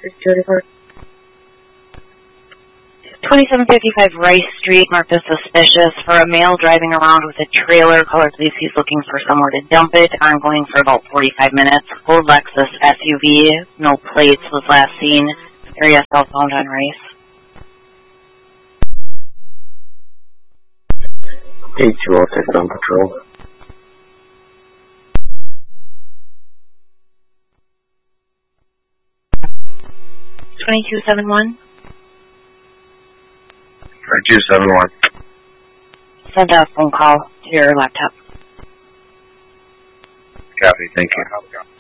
security card. 2755 Rice Street, marked as suspicious for a male driving around with a trailer. Caller believes he's looking for somewhere to dump it. Ongoing for about 45 minutes. Old Lexus SUV, no plates, was last seen. Area southbound on Rice. 8206 on patrol. $2271. 271. Send a phone call to your laptop. Copy, thank you.